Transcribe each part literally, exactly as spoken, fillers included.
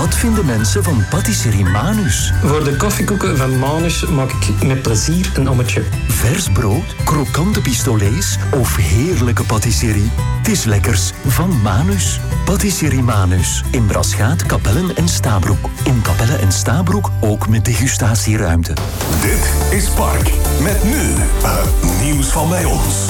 Wat vinden mensen van patisserie Manus? Voor de koffiekoeken van Manus maak ik met plezier een ommetje. Vers brood, krokante pistolets of heerlijke patisserie? Het is lekkers van Manus. Patisserie Manus. In Braschaat, Kapellen en Stabroek. In Kapellen en Stabroek ook met degustatieruimte. Dit is Park. Met nu het nieuws van bij ons.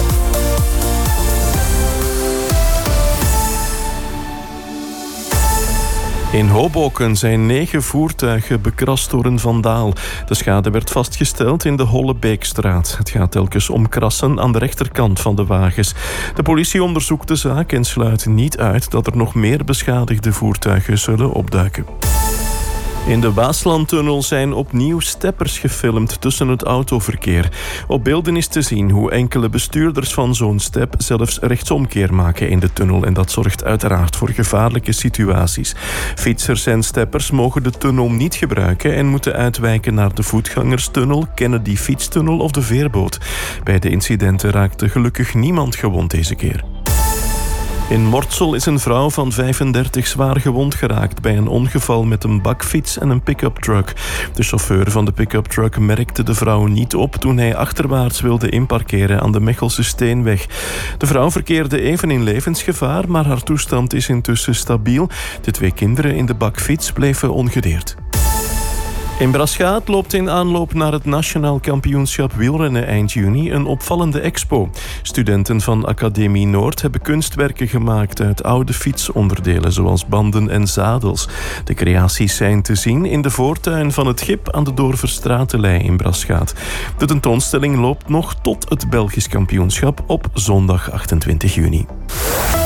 In Hoboken zijn negen voertuigen bekrast door een vandaal. De schade werd vastgesteld in de Hollebeekstraat. Het gaat telkens om krassen aan de rechterkant van de wagens. De politie onderzoekt de zaak en sluit niet uit dat er nog meer beschadigde voertuigen zullen opduiken. In de Waaslandtunnel zijn opnieuw steppers gefilmd tussen het autoverkeer. Op beelden is te zien hoe enkele bestuurders van zo'n step zelfs rechtsomkeer maken in de tunnel. En dat zorgt uiteraard voor gevaarlijke situaties. Fietsers en steppers mogen de tunnel niet gebruiken en moeten uitwijken naar de voetgangerstunnel, Kennedy Fietstunnel of de veerboot. Bij de incidenten raakte gelukkig niemand gewond deze keer. In Mortsel is een vrouw van vijfendertig zwaar gewond geraakt bij een ongeval met een bakfiets en een pick-up truck. De chauffeur van de pick-up truck merkte de vrouw niet op toen hij achterwaarts wilde inparkeren aan de Mechelse Steenweg. De vrouw verkeerde even in levensgevaar, maar haar toestand is intussen stabiel. De twee kinderen in de bakfiets bleven ongedeerd. In Braschaat loopt in aanloop naar het Nationaal Kampioenschap wielrennen eind juni een opvallende expo. Studenten van Academie Noord hebben kunstwerken gemaakt uit oude fietsonderdelen, zoals banden en zadels. De creaties zijn te zien in de voortuin van het Gip aan de Doorverstratenlei in Braschaat. De tentoonstelling loopt nog tot het Belgisch kampioenschap op zondag achtentwintig juni.